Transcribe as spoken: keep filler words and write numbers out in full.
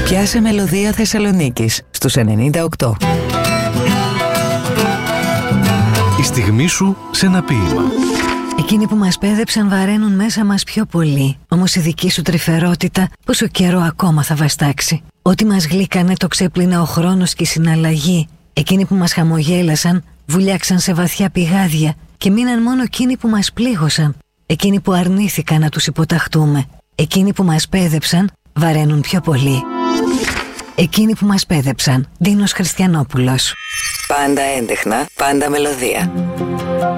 Πιάσε μελωδία Θεσσαλονίκης στους ενενήντα οκτώ. Η στιγμή σου σε ένα ποίημα. Εκείνοι που μας πέδεψαν βαραίνουν μέσα μας πιο πολύ. Όμως η δική σου τρυφερότητα πόσο καιρό ακόμα θα βαστάξει. Ό,τι μας γλύκανε το ξέπλυνε ο χρόνος και η συναλλαγή. Εκείνοι που μας χαμογέλασαν βουλιάξαν σε βαθιά πηγάδια και μείναν μόνο εκείνοι που μας πλήγωσαν. Εκείνοι που αρνήθηκαν να τους υποταχτούμε. Εκείνοι που μας πέδεψαν βαραίνουν πιο πολύ. Εκείνοι που μας πέδεψαν. Ντίνος Χριστιανόπουλος. Πάντα έντεχνα, πάντα μελωδία.